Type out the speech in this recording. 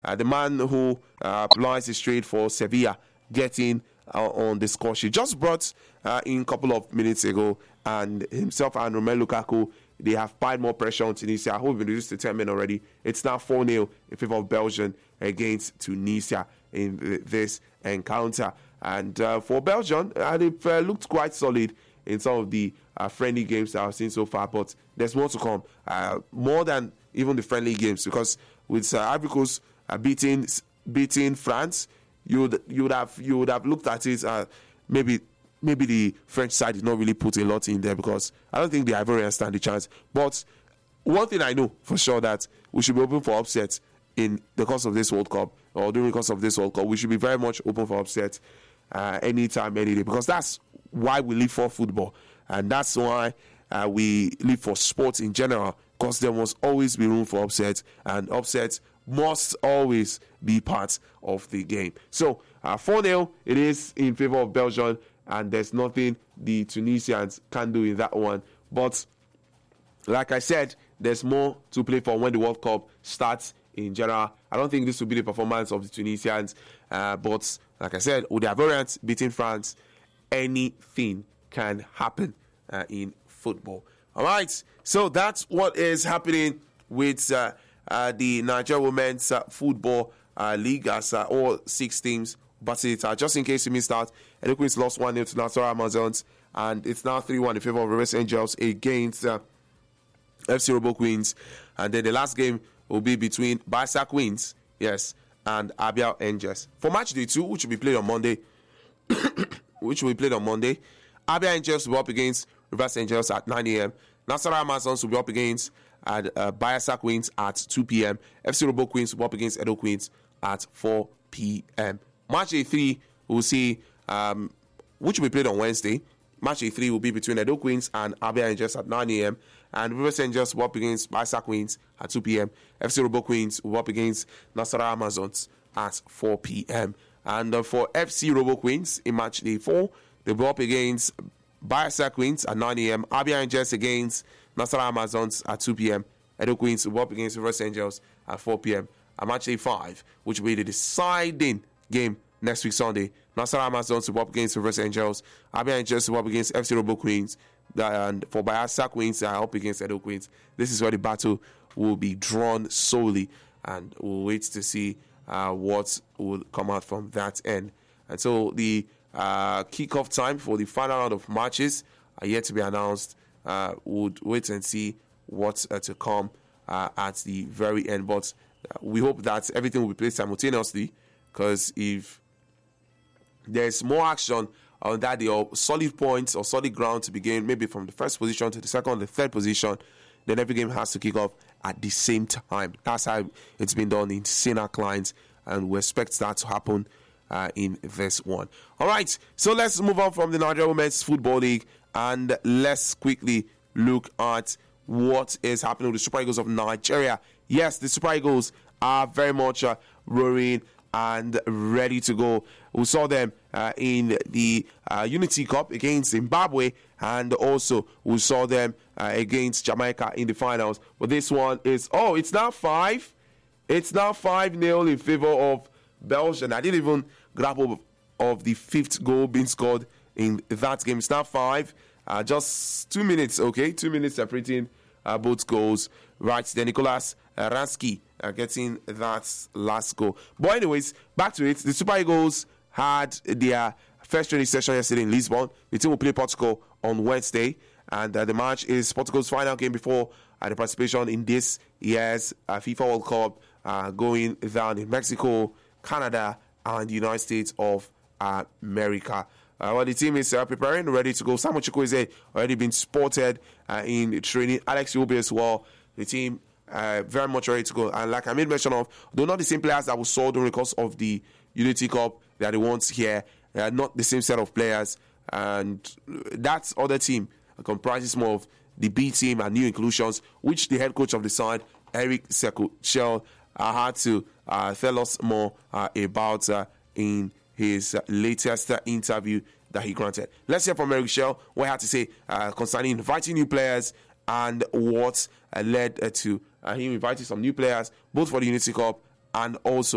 the man who applies his trade for Sevilla, getting on the score sheet. Just brought in a couple of minutes ago, and himself and Romelu Lukaku, they have piled more pressure on Tunisia. I hope we've reduced to 10 men already. It's now 4-0 in favor of Belgium against Tunisia in this encounter. And for Belgium, they've looked quite solid in some of the friendly games that I've seen so far, but there's more to come. More than even the friendly games, because with Ivory Coast beating France, you would have looked at it. Maybe the French side did not really put a lot in there, because I don't think the Ivorians stand a chance. But one thing I know for sure, that we should be open for upsets in the course of this World Cup, or during the course of this World Cup. We should be very much open for upsets anytime, any day, because that's why we live for football, and that's why we live for sports in general, because there must always be room for upsets, and upsets must always be part of the game. So 4-0 it is in favor of Belgium, and there's nothing the Tunisians can do in that one. But like I said, there's more to play for when the World Cup starts in general. I don't think this will be the performance of the Tunisians, but like I said, with the Ivorians beating France, anything can happen in football. All right, so that's what is happening with the Nigeria Women's Football League, as all 6 teams battled it out. Just in case you missed out, Edo Queens lost 1-0 to Nasarawa Amazons, and it's now 3-1 in favor of Rivers Angels against FC Robo Queens. And then the last game will be between Bayelsa Queens, yes, and Abia Angels. For match day 2, which will be played on Monday, Abia Angels will be up against Rivers Angels at 9 a.m. Nasarawa Amazons will be up against Bayelsa Queens at 2 p.m. FC Robo Queens will be up against Edo Queens at 4 p.m. Match day 3, we'll see, which will be played on Wednesday. Match day 3 will be between Edo Queens and Abia Angels at 9 a.m. And Rivers Angels will be up against Bayelsa Queens at 2 p.m. FC Robo Queens will be up against Nasarawa Amazons at 4 p.m. And for FC Robo Queens in match day 4, they'll be up against Bayelsa Queens at 9 a.m. Abia Angels against Nasarawa Amazons at 2 p.m. Edo Queens will be up against Rivers Angels at 4 p.m. And match day 5, which will be the deciding game next week Sunday, Nasarawa Amazons will be up against Rivers Angels. Abia Angels will be up against FC Robo Queens. And for Bayelsa Queens, they are up against Edo Queens. This is where the battle will be drawn solely, and we'll wait to see what will come out from that end. And so the kickoff time for the final round of matches are yet to be announced. We'll wait and see what's to come at the very end. But we hope that everything will be played simultaneously, because if there's more action on that day, or solid points or solid ground to be gained, maybe from the first position to the second, the third position, then every game has to kick off at the same time. That's how it's been done in Sena Clients, and we expect that to happen in this one. All right, so let's move on from the Nigeria Women's Football League, and let's quickly look at what is happening with the Super Eagles of Nigeria. Yes, the Super Eagles are very much roaring and ready to go. We saw them in the Unity Cup against Zimbabwe, and also we saw them against Jamaica in the finals. But this one is, it's now 5. It's now 5-0 in favor of Belgium. I didn't even grab hold of the 5th goal being scored in that game. It's now 5. Just 2 minutes, 2 minutes separating both goals. Right, then Nicholas Ransky getting that last goal. But anyways, back to it. The Super Eagles had their first training session yesterday in Lisbon. The team will play Portugal on Wednesday, and the match is Portugal's final game before the participation in this year's FIFA World Cup going down in Mexico, Canada, and the United States of America. Well, the team is preparing, ready to go. Samuel Chukwueze already been spotted in training. Alex Iwobi as well. The team very much ready to go. And like I made mention of, though not the same players that we saw during the course of the Unity Cup, they are the ones here. They are not the same set of players. And that other team comprises more of the B team and new inclusions, which the head coach of the side, Eric Sekou-Chel, had to tell us more about in his latest interview that he granted. Let's hear from Eric Shell what he had to say concerning inviting new players and what led to him inviting some new players, both for the Unity Cup and also